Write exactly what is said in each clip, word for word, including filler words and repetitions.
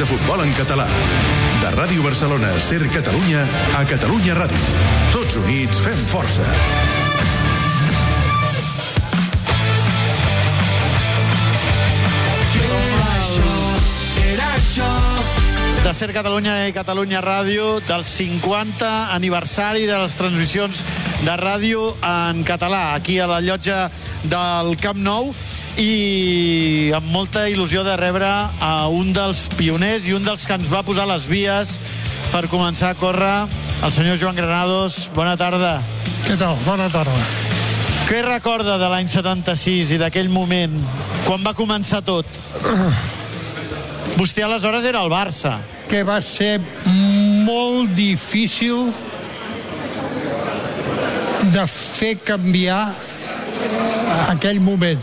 futbol en català. De Ràdio Barcelona, Ser Catalunya, a Catalunya Ràdio. Tots units fem força. De Ser Catalunya i Catalunya Ràdio, del cinquanta aniversari de les transmissions de ràdio en català, aquí a la llotja del Camp Nou, i amb molta il·lusió de rebre a un dels pioners i un dels que ens va posar les vies per començar a córrer, el senyor Joan Granados. Bona tarda. Què tal? Bona tarda. Què recorda de l'any setanta-sis i d'aquell moment, quan va començar tot? Vostè aleshores era al Barça. Que va ser molt difícil de fer canviar aquell moment.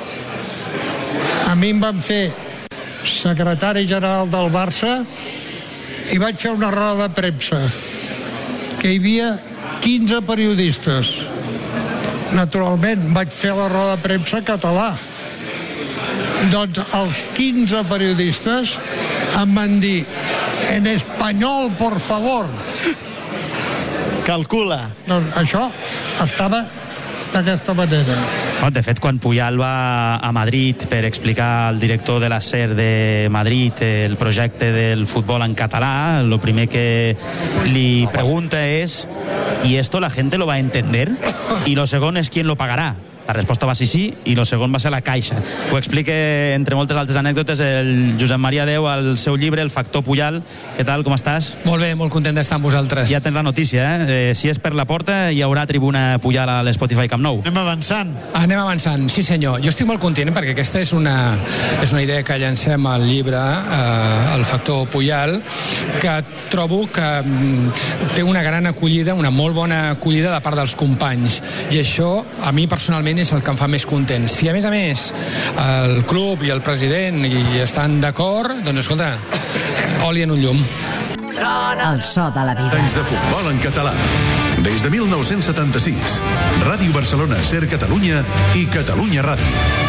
A mi em van fer secretari general del Barça i vaig fer una roda de premsa que hi havia quinze periodistes. Naturalment vaig fer la roda de premsa català. Doncs els quinze periodistes em van dir en espanyol, por favor. Calcula. Doncs això estava d'aquesta manera. De fet, quan Puyal va a Madrid per explicar al director de la SER de Madrid el projecte del futbol en català, lo primer que li pregunta és ¿y esto la gente lo va a entender? Y lo segon és ¿quién lo pagará? La resposta va ser sí, i el segon va ser la Caixa. Ho explica, entre moltes altres anècdotes, el Josep Maria Deu al seu llibre, El factor Puyal. Què tal, com estàs? Molt bé, molt content d'estar amb vosaltres. Ja tens la notícia, eh? Si és per la porta, hi haurà tribuna Puyal a l'Spotify Camp Nou. Anem avançant. Anem avançant, sí senyor. Jo estic molt content perquè aquesta és una, és una idea que llancem al llibre, eh, El factor Puyal, que trobo que mm, té una gran acollida, una molt bona acollida de part dels companys. I això, a mi personalment, és el que em fa més content. Si a més a més el club i el president hi estan d'acord, doncs escolta, oli en un llum. El so de la vida. Anys de futbol en català. Des de mil nou-cents setanta-sis. Ràdio Barcelona, Ser Catalunya i Catalunya Ràdio.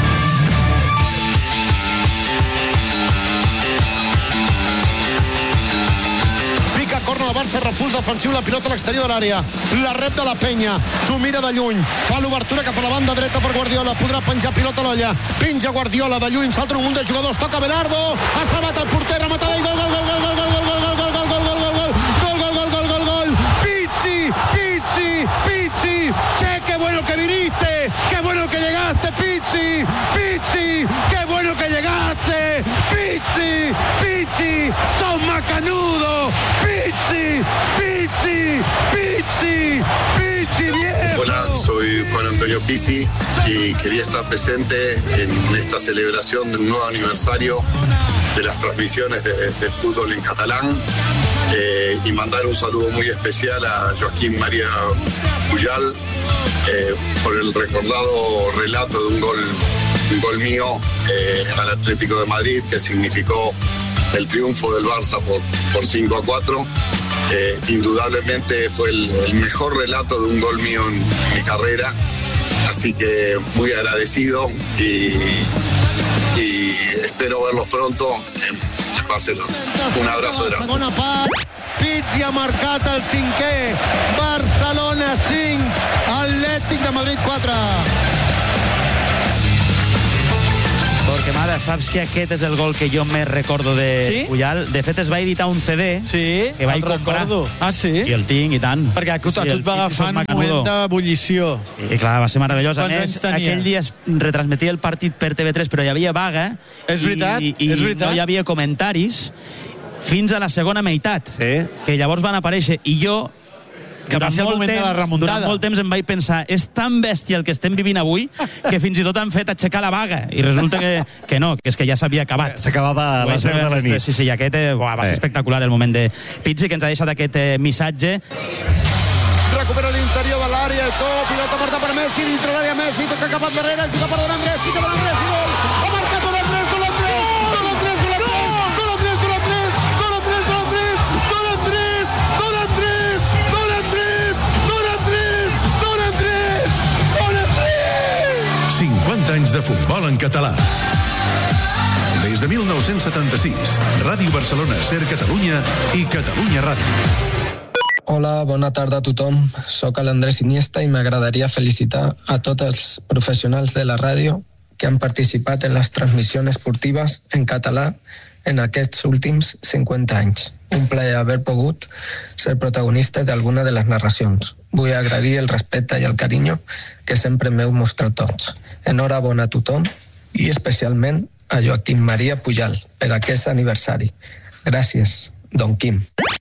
Corna el Barça, refús defensiu, la pilota a l'exterior de l'àrea, la rep de la Penya, s'ho mira de lluny, fa l'obertura cap a la banda dreta per Guardiola, podrà penjar pilota a l'olla, penja Guardiola de lluny, salta un munt de jugadors, toca Belardo, ha salvat el porter, rematada i gol, gol, gol, gol, gol, gol, gol, gol, gol, gol, gol, gol, gol, gol, gol, gol, gol, gol, Pizzi, Pizzi, Pizzi, che, qué bueno que viniste, qué bueno que llegaste, Pizzi, Pizzi, qué bueno que llegaste, Pizzi, Pizzi, sos macanudo, Pizzi, Pizzi, Pizzi, Pizzi, viejo. Hola, soy Juan Antonio Pizzi y quería estar presente en esta celebración del nuevo aniversario de las transmisiones de, del fútbol en catalán eh, y mandar un saludo muy especial a Joaquín María Puyal eh, por el recordado relato de un gol, un gol mío eh, al Atlético de Madrid que significó el triunfo del Barça por, por cinco a cuatro. Eh, indudablemente fue el, el mejor relato de un gol mío en, en mi carrera, así que muy agradecido y, y espero verlos pronto en, en Barcelona. Un abrazo grande. Segona part, Pizzi ha marcat el cinquè, Barcelona cinc, Atlètic de Madrid quatre. Torquemada, saps que aquest és el gol que jo més recordo de sí? Puyal? De fet, es va editar un C D sí, que vaig comprar. Recordo. Ah, sí? I el tinc, i tant. Perquè a tu, sí, a tu et va agafar un moment d'ebullició. I clar, va ser meravellós. A Quants més, anys tenies? aquell dia es retransmetia el partit per T V tres, però hi havia vaga. És veritat, i, i és veritat. no hi havia comentaris fins a la segona meitat, sí. que llavors van aparèixer. I jo, que va ser el moment temps, de la remuntada. Durant molt temps em vaig pensar, és tan bèstia el que estem vivint avui que fins i tot han fet aixecar la vaga. I resulta que, que no, que és que ja s'havia acabat. S'acabava a les deu de la nit. Sí, sí, i aquest eh, va ser espectacular el moment de Pizzi, que ens ha deixat aquest eh, missatge. Recupera l'interior de l'àrea, tot, pilota porta per Messi, dintre l'àrea Messi, toca cap endarrere, juga per Don Andrés, fica per Andrés, i gol! Ha marcat Don Andrés, Don Andrés! Don Andrés, Don Andrés! Don Andrés, Don Andrés! Don Andrés, Don Andrés! Don Andrés! Don Andrés! Don Andrés! Don Andrés! Don Andrés! cinquanta anys de futbol en català. Des de mil nou-cents setanta-sis, Ràdio Barcelona, Ser Catalunya i Catalunya Ràdio. Hola, bona tarda a tothom. Soc l'Andrés Iniesta i m'agradaria felicitar a tots els professionals de la ràdio que han participat en les transmissions esportives en català en aquests últims cinquanta anys. Un plaer haver pogut ser protagonista d'alguna de les narracions. Vull agrair el respecte i el carinyo que sempre m'heu mostrat tots. Enhorabona a tothom i especialment a Joaquim Maria Pujal per aquest aniversari. Gràcies, Don Quim.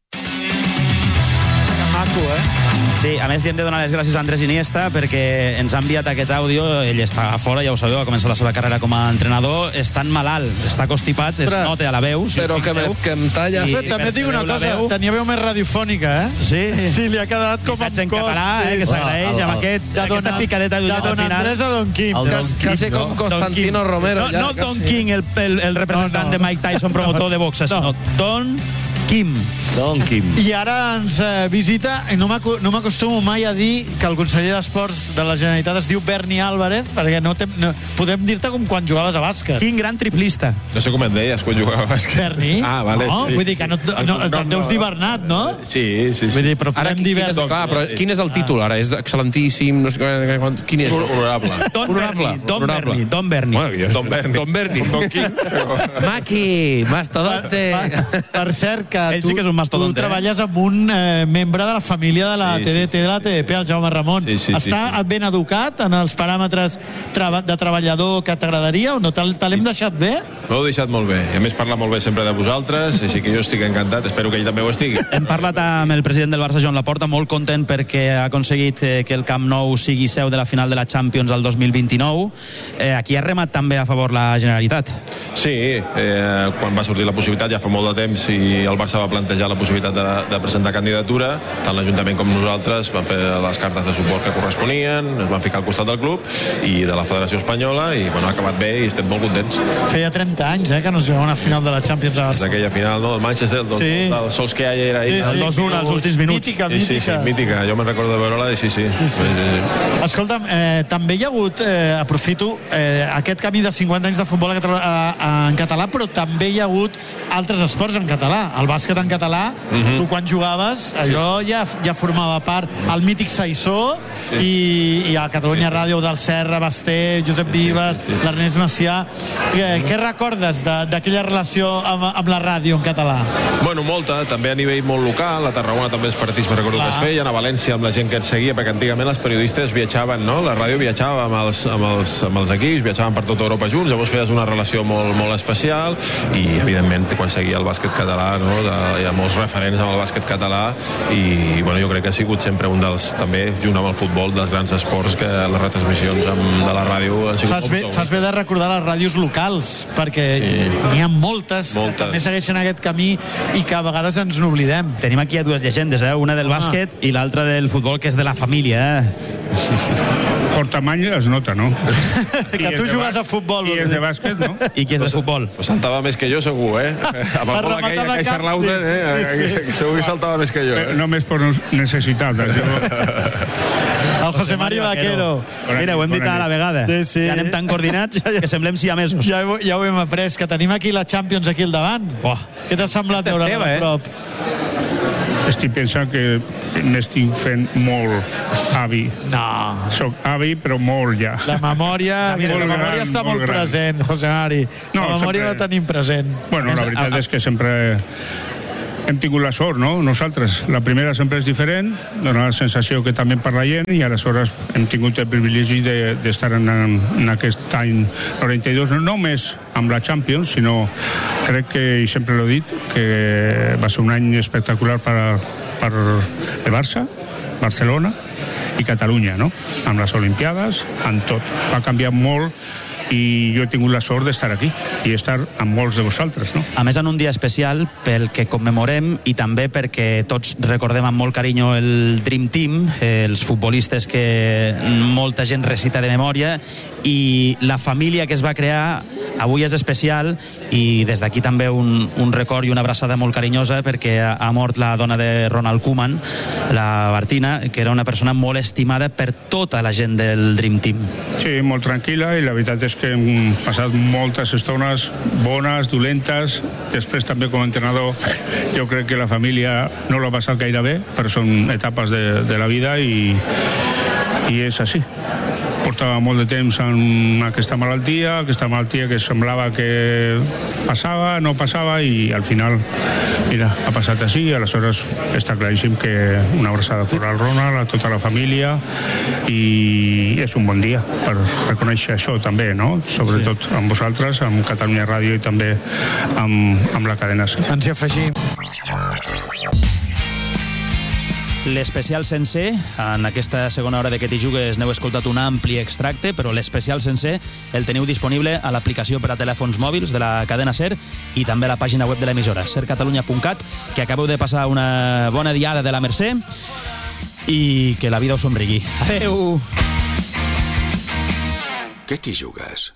Maco, eh? Sí, a més li hem de donar les gràcies a Andrés Iniesta perquè ens ha enviat aquest àudio. Ell està a fora, ja ho sabeu, ha començat la seva carrera com a entrenador. Està malalt, està constipat, es nota a la veu. Si Però que, me, que em talla... I, també et dic una cosa, tenia veu més radiofònica, eh? Sí. Sí, li ha quedat com amb en català, eh, que s'agraeix amb aquest, aquesta picadeta de al Don final. Andrés a Don Quim. Quasi com Constantino Romero. No, no Don King, el, el, el representant de Mike Tyson, promotor de boxa, sinó Don Quim. Don Quim. I ara ens eh, visita, no m'acostumo mai a dir que el conseller d'Esports de la Generalitat es diu Berni Álvarez, perquè no, te, no podem dir-te com quan jugaves a bàsquet. Quin gran triplista. No sé com et deies quan jugava a bàsquet. Berni? Ah, vale. No, sí. Vull dir que no, no, no te'n deus dir Bernat, no? Sí, sí, sí. Vull dir, però Ara, podem quin, dir quin, és, Berni. clar, però quin és el títol ara? És excel·lentíssim? No sé, quin és? Honorable. Don Honorable. Berni, Don Honorable. Berni, Don Berni. Bueno, jo, Don Berni. Don Berni. Don Quim. Maqui, mastodonte. Per, per cert, que Ell tu, sí que és un mastodonte, tu treballes amb un eh, membre de la família de la Sí, T D T sí, de la T D P, el Jaume Ramon. Sí, sí, Està sí, sí. ben educat en els paràmetres traba, de treballador que t'agradaria o no? Te, te l'hem deixat bé? M'ho heu deixat molt bé. I a més parla molt bé sempre de vosaltres, així que jo estic encantat. Espero que ell també ho estigui. Hem parlat amb el president del Barça, Joan Laporta, molt content perquè ha aconseguit eh, que el Camp Nou sigui seu de la final de la Champions el dos mil vint-i-nou. Eh, aquí ha remat també a favor la Generalitat. Sí, eh, quan va sortir la possibilitat ja fa molt de temps i el Barça va plantejar la possibilitat de, de presentar candidatura, tant l'Ajuntament com nosaltres van fer les cartes de suport que corresponien, es van ficar al costat del club i de la Federació Espanyola i bueno, ha acabat bé i estem molt contents. Feia trenta anys eh, que no es jugava una final de la Champions a És Barça. aquella final, no? El Manchester, el, Sí. el, el Solskjaer era ahí. Sí, sí. El dos a un als últims minuts. Mítica, Sí, sí, sí, mítica. mítica. Jo me'n recordo de veure-la i sí, sí. Sí, sí. Escolta'm, eh, també hi ha hagut, eh, aprofito, eh, aquest camí de cinquanta anys de futbol a, a, a, en català, però també hi ha hagut altres esports en català. El bàsquet en català, Mhm. tu quan jugaves, allò ja, ja formava part. El mític Saissó i, i a Catalunya Ràdio del Serra, Basté, Josep Vives, l'Ernest Macià. Eh, què recordes de- d'aquella relació amb, amb la ràdio en català? Bueno, molta, també a nivell molt local. A Tarragona també els partits me recordo Clar. que es feien, a València amb la gent que ens seguia, perquè antigament els periodistes viatjaven, no? La ràdio viatjava amb els, amb els, amb els equips, viatjaven per tota Europa junts, llavors feies una relació molt, molt especial i, evidentment, quan seguia el bàsquet català, no? De, hi ha molts referents amb el bàsquet català i, bueno, jo crec que ha sigut sempre un dels, també, junt amb el futbol, dels grans esports que les retransmissions amb, de la ràdio han sigut Fas bé, molt fas bé de recordar les ràdios locals, perquè Sí. n'hi ha moltes, Moltes. que també segueixen aquest camí i que a vegades ens n'oblidem. Tenim aquí dues llegendes, eh? Una del Home. bàsquet i l'altra del futbol, que és de la família. Eh? Por tamaño es nota, ¿no? Que tu jugues a futbol. I és de bàsquet, no? I qui és de futbol? Pues saltava més que jo, segur, eh? Amb el Per gol rematar aquell, la aquell cap, Charlauter, sí, eh? sí, sí. Segur que saltava més que jo, Però eh? només per necessitat. Jo... El José Mari Vaquero. Mira, ho hem dit a la vegada. Sí, sí. Ja anem tan coordinats Ja, ja. que semblem siamesos. Ja, ho- ja ho hem après, que tenim aquí la Champions aquí al davant. Oh. Què t'ha semblat Aquesta és veure teva, de eh? prop? Estic pensant que m'estic fent molt avi. No. Soc avi, però molt ja. La memòria, Molt mira, la gran, memòria està molt molt gran. present, José Mari. No, La memòria sempre- la tenim present. Bueno, la veritat és que sempre hem tingut la sort, no? Nosaltres. La primera sempre és diferent, dona la sensació que també per la gent, i aleshores hem tingut el privilegi d'estar de, en, en aquest any noranta-dos, no només amb la Champions, sinó crec que, i sempre l'he dit, que va ser un any espectacular per, per el Barça, Barcelona i Catalunya, no? Amb les Olimpiades, amb tot. Va canviar molt i jo he tingut la sort d'estar aquí i estar amb molts de vosaltres, no? A més, en un dia especial pel que commemorem i també perquè tots recordem amb molt carinyo el Dream Team, els futbolistes que molta gent recita de memòria, i la família que es va crear avui és especial, i des d'aquí també un, un record i una abraçada molt carinyosa, perquè ha, ha mort la dona de Ronald Koeman, la Martina, que era una persona molt estimada per tota la gent del Dream Team. Sí, molt tranquil·la, i la veritat és que que hem passat moltes estones bones, dolentes. Després també com a entrenador jo crec que la família no l'ha passat gaire bé, però són etapes de, de la vida i, i és així. Portava molt de temps en aquesta malaltia, aquesta malaltia que semblava que passava, no passava i al final, mira, ha passat així, aleshores està claríssim que una abraçada fora al Ronald, a tota la família i és un bon dia per reconèixer això també, no? Sobretot amb vosaltres, amb Catalunya Ràdio i també amb, amb la cadena SER. Ens hi afegim. L'especial sencer, en aquesta segona hora de Que t'hi jugues n'heu escoltat un ampli extracte, però l'especial sencer el teniu disponible a l'aplicació per a telèfons mòbils de la cadena SER i també a la pàgina web de l'emissora, ser catalunya punt cat, que acabeu de passar una bona diada de la Mercè i que la vida us somrigui. Adeu! Que t'hi jugues?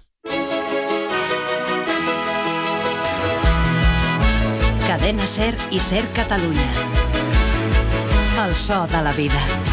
Cadena SER i SER Catalunya. El so de la vida.